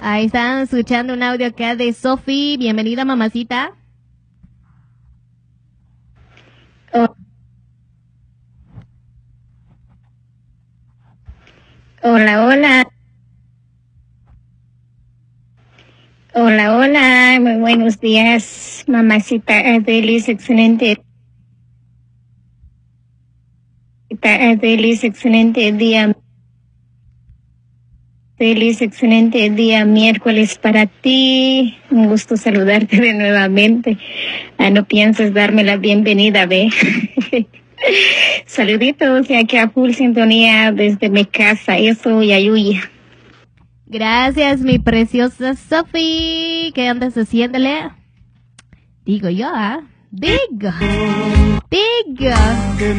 Ahí están escuchando un audio acá de Sofi. Bienvenida, mamacita. Oh, hola, hola. Hola, hola. Muy buenos días, mamacita Adelis. Excelente. Adelis, excelente día. Feliz, excelente día miércoles para ti. Un gusto saludarte de nuevamente. No piensas darme la bienvenida, ve. Saluditos y aquí a full sintonía desde mi casa. Eso, Yayuya. Gracias, mi preciosa Sofi. ¿Qué andas haciéndole? Digo yo, ¿ah? Digo.